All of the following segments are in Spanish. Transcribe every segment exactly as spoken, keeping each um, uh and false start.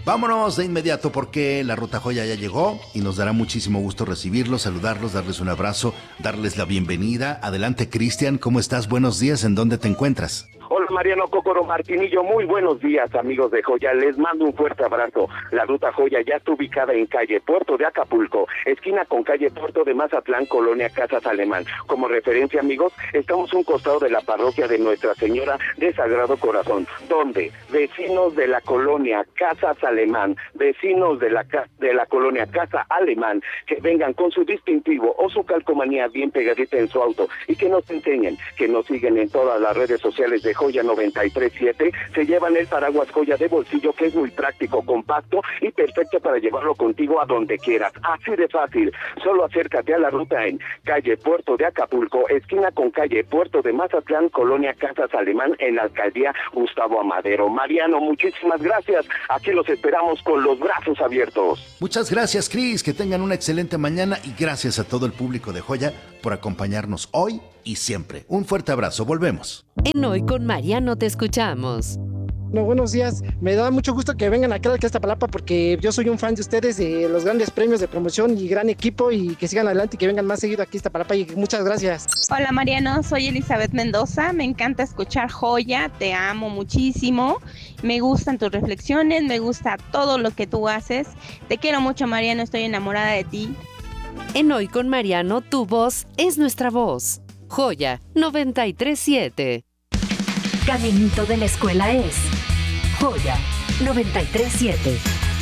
Vámonos de inmediato porque la Ruta Joya ya llegó y nos dará muchísimo gusto recibirlos, saludarlos, darles un abrazo, darles la bienvenida. Adelante, Cristian, ¿cómo estás? Buenos días, ¿en dónde te encuentras? Hola Mariano Cócoro Martinillo, muy buenos días amigos de Joya, les mando un fuerte abrazo. La Ruta Joya ya está ubicada en calle Puerto de Acapulco, esquina con calle Puerto de Mazatlán, colonia Casas Alemán. Como referencia amigos, estamos a un costado de la parroquia de Nuestra Señora de Sagrado Corazón, donde vecinos de la colonia Casas Alemán, vecinos de la, de la colonia Casa Alemán, que vengan con su distintivo o su calcomanía bien pegadita en su auto y que nos enseñen, que nos siguen en todas las redes sociales de Joya noventa y tres punto siete, se llevan el paraguas Joya de bolsillo, que es muy práctico, compacto y perfecto para llevarlo contigo a donde quieras. Así de fácil, solo acércate a la ruta en calle Puerto de Acapulco, esquina con calle Puerto de Mazatlán, colonia Casas Alemán, en la alcaldía Gustavo Amadero. Mariano, muchísimas gracias, aquí los esperamos con los brazos abiertos. Muchas gracias, Cris, que tengan una excelente mañana y gracias a todo el público de Joya por acompañarnos hoy y siempre. Un fuerte abrazo, volvemos. En Hoy con Mariano te escuchamos. No, buenos días. Me da mucho gusto que vengan acá al Iztapalapa porque yo soy un fan de ustedes, de los grandes premios de promoción y gran equipo, y que sigan adelante y que vengan más seguido aquí a Iztapalapa, y muchas gracias. Hola Mariano, soy Elizabeth Mendoza, me encanta escuchar Joya, te amo muchísimo, me gustan tus reflexiones, me gusta todo lo que tú haces, te quiero mucho Mariano, estoy enamorada de ti. En Hoy con Mariano, tu voz es nuestra voz. Joya noventa y tres punto siete. Caminito de la escuela es Joya noventa y tres punto siete.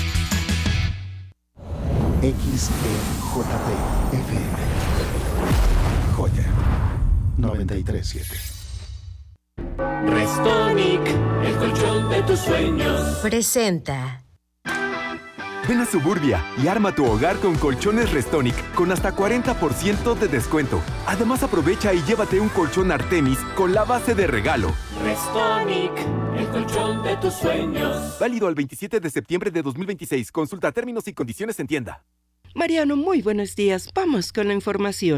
X E J P F M. Joya noventa y tres punto siete. Restonic, el colchón de tus sueños. Presenta. Ven a Suburbia y arma tu hogar con colchones Restonic con hasta cuarenta por ciento de descuento. Además aprovecha y llévate un colchón Artemis con la base de regalo. Restonic, el colchón de tus sueños. Válido al veintisiete de septiembre de dos mil veintiséis. Consulta términos y condiciones en tienda. Mariano, muy buenos días. Vamos con la información.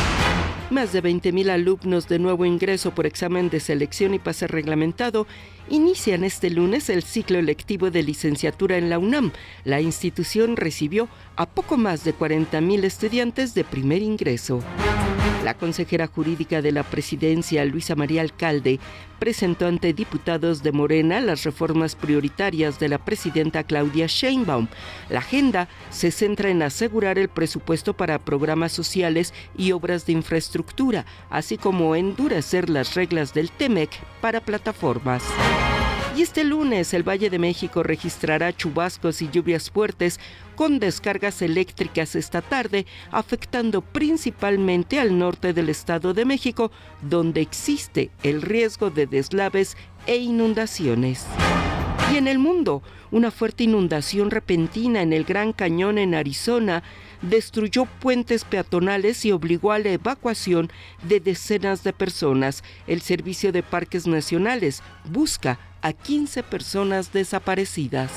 Más de veinte mil alumnos de nuevo ingreso por examen de selección y pase reglamentado inician este lunes el ciclo lectivo de licenciatura en la UNAM. La institución recibió a poco más de cuarenta mil estudiantes de primer ingreso. La consejera jurídica de la presidencia, Luisa María Alcalde, presentó ante diputados de Morena las reformas prioritarias de la presidenta Claudia Sheinbaum. La agenda se centra en asegurar el presupuesto para programas sociales y obras de infraestructura, así como endurecer las reglas del T M E C para plataformas. Y este lunes el Valle de México registrará chubascos y lluvias fuertes con descargas eléctricas esta tarde, afectando principalmente al norte del Estado de México, donde existe el riesgo de deslaves e inundaciones. Y en el mundo, una fuerte inundación repentina en el Gran Cañón en Arizona destruyó puentes peatonales y obligó a la evacuación de decenas de personas. El Servicio de Parques Nacionales busca a quince personas desaparecidas.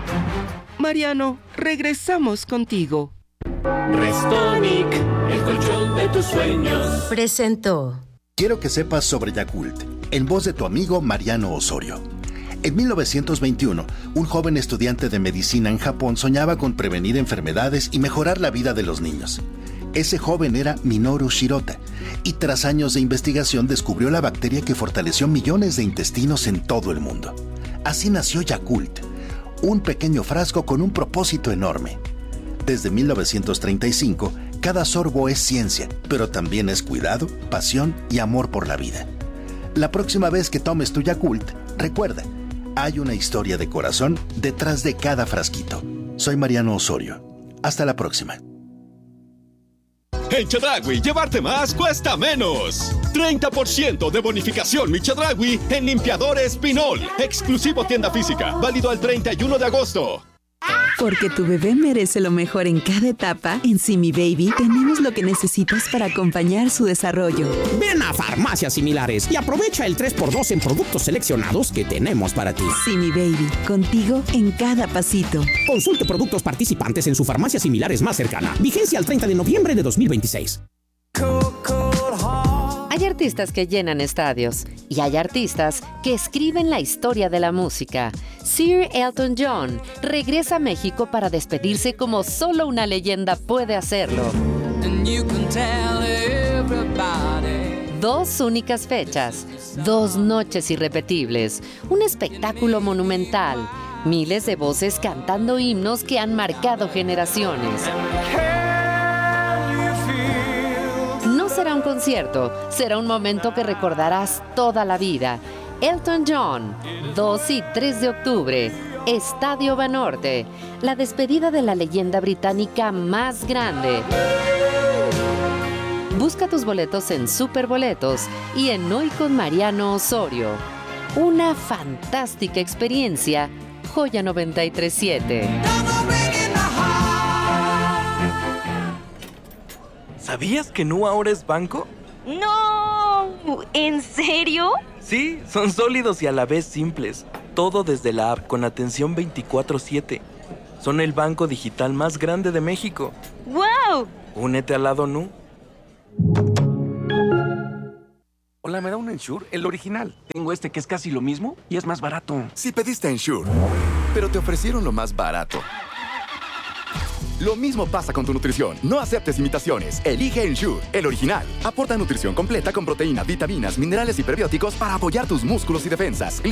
Mariano, regresamos contigo. Restonic, el colchón de tus sueños. Presentó. Quiero que sepas sobre Yakult, en voz de tu amigo Mariano Osorio. En mil novecientos veintiuno, un joven estudiante de medicina en Japón soñaba con prevenir enfermedades y mejorar la vida de los niños. Ese joven era Minoru Shirota, y tras años de investigación descubrió la bacteria que fortaleció millones de intestinos en todo el mundo. Así nació Yakult, un pequeño frasco con un propósito enorme. Desde mil novecientos treinta y cinco, cada sorbo es ciencia, pero también es cuidado, pasión y amor por la vida. La próxima vez que tomes tu Yakult, recuerda, hay una historia de corazón detrás de cada frasquito. Soy Mariano Osorio. Hasta la próxima. En Chedraui, llevarte más cuesta menos. treinta por ciento de bonificación Mi Chedraui en limpiadores Pinol. Exclusivo tienda física. Válido al treinta y uno de agosto. Porque tu bebé merece lo mejor en cada etapa, en Simi Baby tenemos lo que necesitas para acompañar su desarrollo. Ven a Farmacias Similares y aprovecha el tres por dos en productos seleccionados que tenemos para ti. Simi Baby, contigo en cada pasito. Consulte productos participantes en su farmacia Similares más cercana. Vigencia al treinta de noviembre de dos mil veintiséis. Hay artistas que llenan estadios y hay artistas que escriben la historia de la música. Sir Elton John regresa a México para despedirse como solo una leyenda puede hacerlo. Dos únicas fechas, dos noches irrepetibles, un espectáculo monumental, miles de voces cantando himnos que han marcado generaciones. No será un concierto, será un momento que recordarás toda la vida. Elton John, dos y tres de octubre, Estadio Banorte, la despedida de la leyenda británica más grande. Busca tus boletos en Superboletos y en Hoy con Mariano Osorio. Una fantástica experiencia, Joya noventa y tres siete. ¿Sabías que Nu ahora es banco? ¡No! ¿En serio? Sí, son sólidos y a la vez simples. Todo desde la app con atención veinticuatro siete. Son el banco digital más grande de México. ¡Wow! Únete al lado Nu. Hola, ¿me da un Ensure? El original. Tengo este que es casi lo mismo y es más barato. Si pediste Ensure, pero te ofrecieron lo más barato. Lo mismo pasa con tu nutrición. No aceptes imitaciones. Elige Ensure, el original. Aporta nutrición completa con proteína, vitaminas, minerales y prebióticos para apoyar tus músculos y defensas.